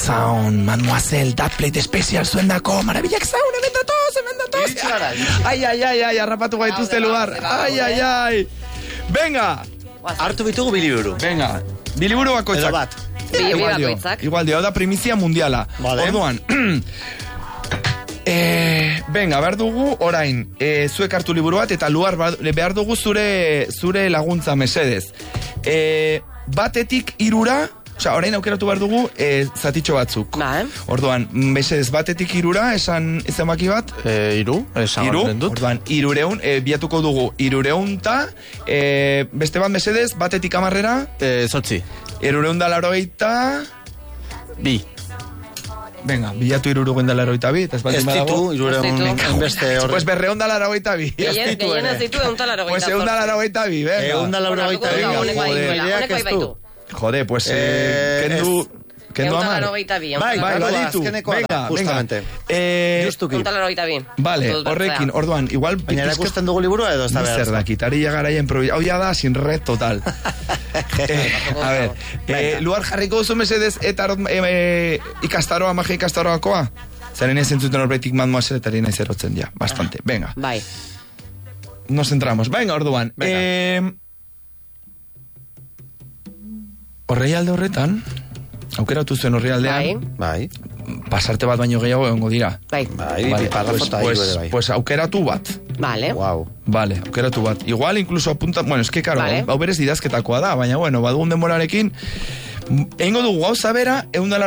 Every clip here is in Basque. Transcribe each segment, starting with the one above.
Sound, mademoiselle, that plate especial zuen dako, marabilak sound, hemen datoz. Ai, arrapatu gaituzte lugar. Ai. Venga. Hartu bitugu biliburu. Venga, biliburu bakoitzak. Edo bat. Igual dio, da primizia mundiala. Vale. Orduan, venga, behar dugu orain, zuek hartu liburu bat, eta lugar behar dugu zure laguntza mesedez. Batetik 3, osea, orain aukeratu behar dugu zatitxo batzuk. Orduan, mesedez, batetik 3, esan baki bat? 3, esan dut. Orduan, 300, biatuko dugu 300, beste bat mesedez, batetik 10, 8. 380... Bi. Venga, bilatu 382, eta ez baldin badago. Ez ditu, beste horre. Pues 282. Gehien ez ditu 182. Pues 182, venga. 182. Joder, pues kendu amar. Bai, baditu. Venga. Justuki. 182. Vale, horrekin, orduan, igual... Baina erakusten dugu liburua edo ez da behar? Zer da, kitaria garaia improvisar. Hau ya da, sin red total. A ver, lugar jarriko duzu mesedez eta ikastaroa, magia ikastaroakoa? Zaren ez entzuten horbetik mademoiselle eta naiz erotzen ja, bastante. Venga. Bai. Nos centramos. Venga, orduan. Horreialde horretan, aukeratu zuen horreialdean. Bai. Pasarte bat baino gehiago egongo dira. Bai. Pues aukeratu bat. Vale. Wow. Vale, aukeratu bat. Igual incluso apunta... Bueno, es que, claro, hau berez idazketakoa da, baina, bueno, badugun denborarekin, egingo dugu gauza bera,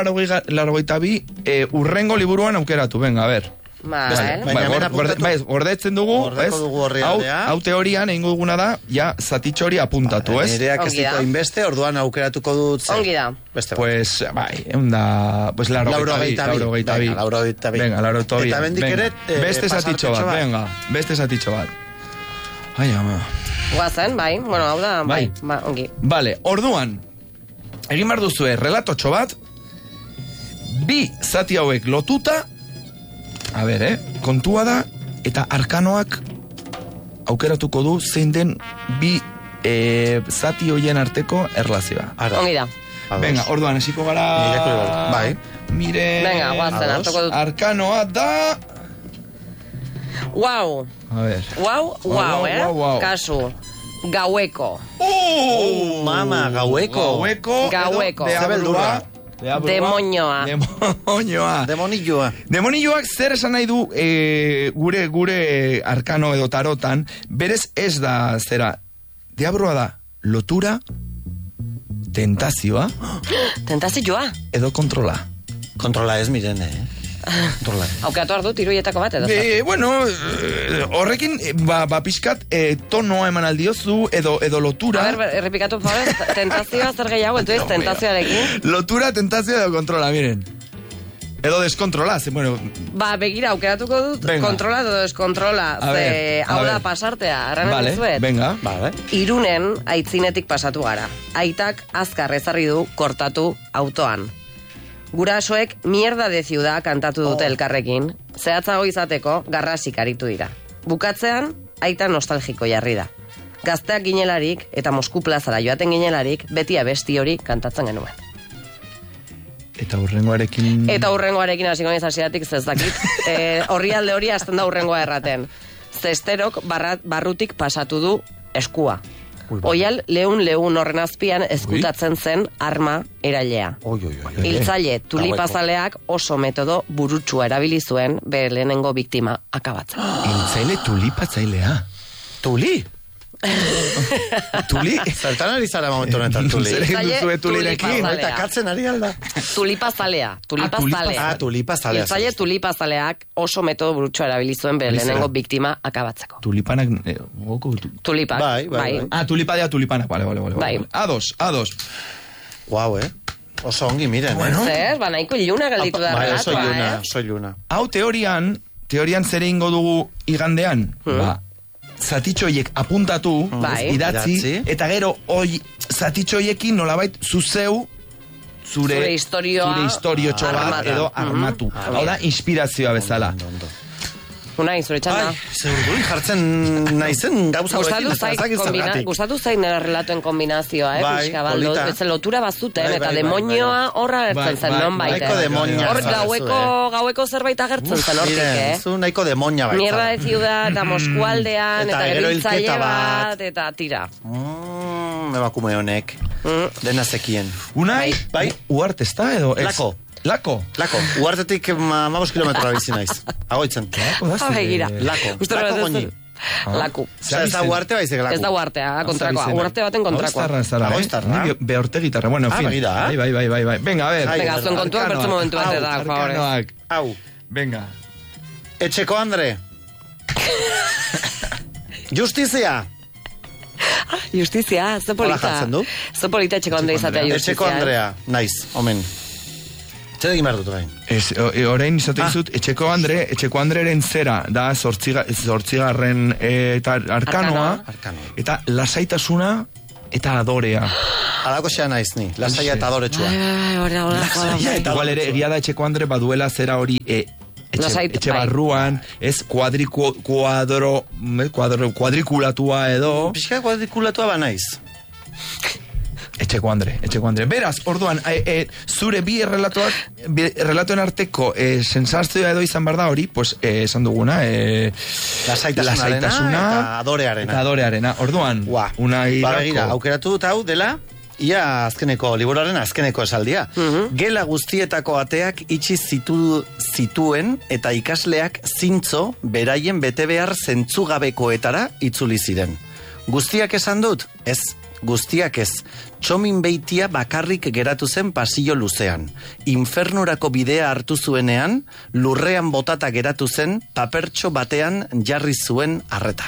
182 urrengo liburuan aukeratu. Venga, a ver. Gordetzen dugu, hau teorian egingo duguna da, ja, zatitxo hori apuntatu, ez? Nireak ez ditu hainbeste, orduan aukeratuko dut zer. Ongi da. Pues, bai, pues laurogeita bi. Venga, laurogeita bi. Eta bendik ere... Beste zatitxo bat, venga, beste zatitxo bat. Ai, ama. Guazen, bai, bueno, hau da, bai, ongi. Vale, orduan, egin behar duzue, relatotxo bat, 2 zati hauek lotuta, a ber, kontua da, eta arkanoak aukeratuko du zein den 2 zati hoien arteko erlazioa. Ongi da. Venga, orduan, esiko gara... Bai. Mire... Venga, guazen, hartuko dut. Arkanoa da... Wow. A ver. Wow. Kasu. Gaueko. Mama, gaueko. Deabelura. Demonioa. Demonioak zer esan nahi du gure arkano edo tarotan, berez ez da zera. Diabroa da lotura, tentazioa. Tentazioa? Edo kontrola. Kontrola ez mirene, Aukeratu ardu, tiruietako bat, edo? Bueno, horrekin, pixkat, tonoa eman aldiozu, edo lotura. A ver, errepikatu, favor, tentazioa zer gehiago, entonces, tentazioarekin. Lotura, tentazioa edo kontrola, miren. Edo deskontrola, bueno... Begira, aukeratuko dut, kontrola edo deskontrola, hau da pasartea, arranen dizuet. Venga. Irunen aitzinetik pasatu gara. Aitak azkar ezarri du kortatu autoan. Gurasoek mierda de ciudad kantatu dute elkarrekin, zehatzago izateko garrasik aritu dira. Bukatzean, aita nostalgiko jarri da. Gazteak ginelarik eta Mosku plazara joaten ginelarik, beti abesti hori kantatzen genuen. Eta hurrengoarekin hasiko naiz hasieratik zezdakit. Horrialde hori hasten da hurrengoa erraten. Zesterok barrutik pasatu du eskua. Oial leun horren azpian ezkutatzen zen arma erailea. Hiltzaile tulipazaleak oso metodo burutsua erabili zuen bere lehenengo biktima akabatzen. Hiltzaile tulipatzailea. Tuli? Tuli? Zertan ari zara momentu honetan tuli. Zer egin duzue tulirekin? Eta katzen ari alda. Tulipazalea. Tulipazalea. Hiltzaile tulipazaleak oso metodo burutsua erabili zuen bere lehenengo biktima akabatzeko. Tulipanak... Tulipak. Bai. Tulipa dea tulipanak. Vale. A2. Guau, oso ongi, miren. Zer, banaiko iluna galditu da relatoa, Soy luna. Hau teorian zer egingo dugu igandean? Zatitxoiek apuntatu, idatzi, eta gero zatitxoiekin nolabait zuzeu zure historio txobat edo armatu. Hau da, inspirazioa bezala. Unai, zure txanda. Urduri jartzen naizen gauza horrekin. Gustatu zain nera relatoen kombinazioa, pixka, polita. Lotura bazuten, eta demonioa horra agertzen zen, non baita. Hor gaueko zerbait agertzen zen hortik, Zu nahiko demonia baita. Mierda de ciudad, eta Moskualdean, eta geriltzaile bat, eta tira. Emakume honek, dena zekien. Unai, uarte ez da, edo? Lako. Uartetik 15 kilometroa bizi naiz. Agoitzen. Lako. Goni. Laku. Ez da uarte baizik lako. Ez da uartea, kontrakoa. Uarte baten kontrakoa. Agoiztarra. Beortegitarra, bueno, en fin. Bai. Venga, a ver. Venga, zuen kontuak bertzu momentu bat da, por favor. Hau. Venga. Etxeko Andre. Justizia. Justizia, ze polita. Ze polita etxeko Andre izatea justizia. Etxeko Andrea, naiz, omen. Zer egin behar dut gain? Orain izate dizut, etxeko Andreren zera da zortzigarren eta arkanoa, eta lasaitasuna eta adorea. Alako xea naiz ni, lasaia eta adoretsua. Igual ere, egia da etxeko Andre baduela zera hori etxe barruan, ez kuadrikulatua edo. Pixka kuadrikulatua ba naiz. Etxeko Andre. Beraz, orduan, zure bi relatoen arteko sensazioa edo izan bar da hori, pues, esan duguna, lasaitasuna eta adorearena. Orduan, Unai Lako. Begira, aukeratu dut hau dela, ia azkeneko, liburuaren azkeneko esaldia. Gela guztietako ateak itxi zituen eta ikasleak zintzo beraien betebehar zentzugabekoetara itzuli ziren. Guztiak esan dut? Ez. Guztiak ez, txomin beitia bakarrik geratu zen pasillo luzean. Infernurako bidea hartu zuenean, lurrean botata geratu zen, papertxo batean jarri zuen arreta.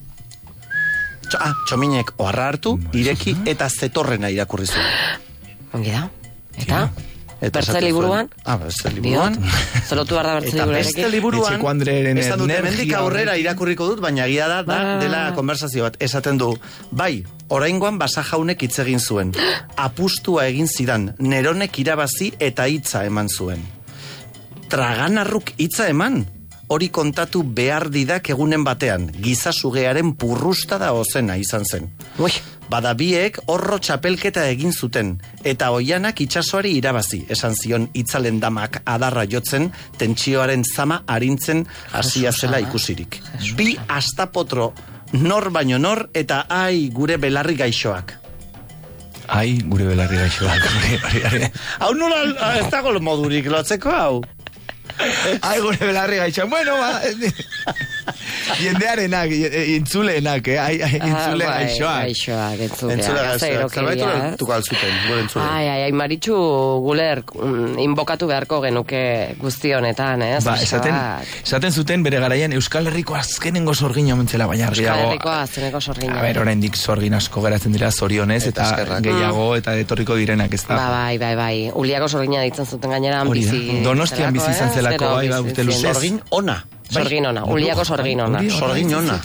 Txominek oharra hartu, ireki eta zetorrena irakurri zuen. Ongi da, eta? Bertze liburuan? Bertze liburuan. Zelotu behar da bertze liburuarekin. Eta bertze liburuan, ez da dut, hemendik aurrera irakurriko dut, baina egia da dela konversazio bat. Esaten du, bai, oraingoan Basa jaunek hitz egin zuen. Apustua egin zidan, Neronek irabazi eta hitza eman zuen. Traganarruk hitza eman? Hori kontatu behar didak egunen batean, gizasugearen purrusta da ozena izan zen. Badabiek horro txapelketa egin zuten, eta oianak itsasoari irabazi, esan zion itzalen damak adarra jotzen, tentsioaren zama arintzen hasia zela ikusirik. Bi astapotro, nor baino nor, eta gure belarri gaixoak. Gure belarri gaixoak. Hau nola ez dago modurik lotzeko hau? Gure belarri gaitxan. Bueno, jendearenak, intzuleenak, intzule gaixoak. Entzulea. Maritxu guler inbokatu beharko genuke guztionetan, esaten zuten bere garaian Euskal Herriko azkenengo sorgina mentzela, baina Euskal Herriko azkenengo sorgina. Oraindik sorgin asko geratzen dira zorionez, eta gehiago eta etorriko direnak, ez da. Bai. Uliako sorgina ditzen zuten gaineran bizi. Donostian bizi izan zelako, bai, sorgin ona. Sorgin ona, Uliako sorgin ona. Sorgin ona.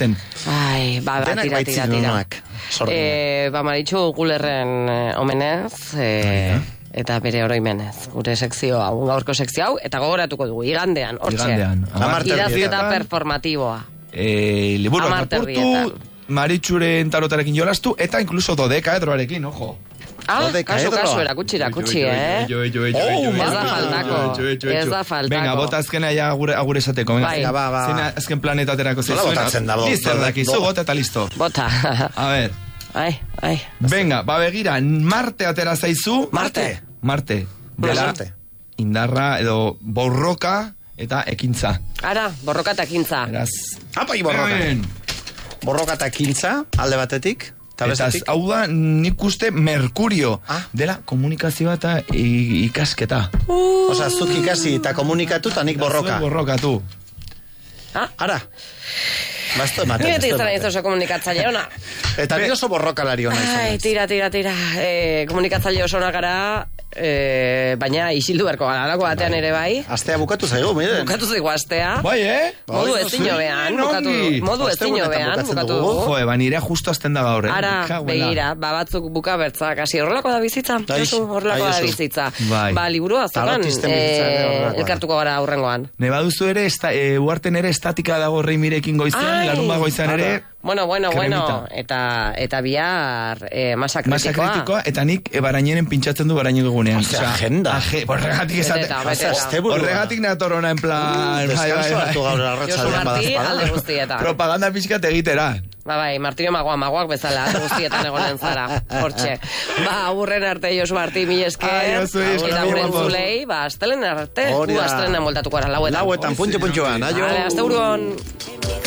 Tira. Maritxu gulerren omenez, eta bere oroimenez. Gure sekzio hau, gaurko sekzio hau, eta gogoratuko dugu, igandean, idazketa performatiboa. Liburu apurtu, Maritxuren tarotarekin jolastu, eta inkluso dodekaedroarekin, ojo. Kasu, erakutsi, Ez da faltako. Venga, bota azkena ja agure esateko. Zena azken planetaterako zeizuena. Lister dakizu, bota eta listo. Bota. A ver. Venga, begira, Marte atera zaizu. Marte. Dela, indarra edo borroka eta ekintza. Ara, borroka eta ekintza. Apai borroka. Borroka eta ekintza, alde batetik. Eta hau da, nik uste Merkurio dela komunikazioa eta ikasketa. Osa, zuk ikasi eta komunikatu eta nik borroka. Borrokatu. Ara. Basto ematen. Nire izan ez oso komunikatzaile ona. Eta ni oso borrokalari ona izan. Tira. Komunikatzaile oso ona gara, baina isildu berko gara, alako batean ere bai. Astea bukatu zaigu, miren. Bukatu zaigu astea. Bai, Modu ezin jobean, bukatu dugu. Joe, nirea justo azten da gaur. Ara, begira, batzuk buka bertzak, hasi horrelako da bizitza. Horrelako da bizitza. Liburua zokan, elkartuko gara aurrengoan. Ne baduzu ere, uarten ere estatika dago Reimirekin goizan, larun goizan ere. Bueno, eta bihar masa kritikoa. Eta nik baraineren pintxatzen du baraino dugunean. Agenda. Horregatik esate. Horregatik natorona en plan... Deskanso hartu gaur arratsaldean Martí, alde guztietan. Propaganda pixkat egitera. Bai, Martino magoak bezala, guztietan egonen zara. Hortxe. Aburren arte, Josu Martí, mil esker. Eta guren zulei, astelen arte. Astelen moltatuko ara, lauetan. Puntxo-puntxoan, aio. Hasta buruan.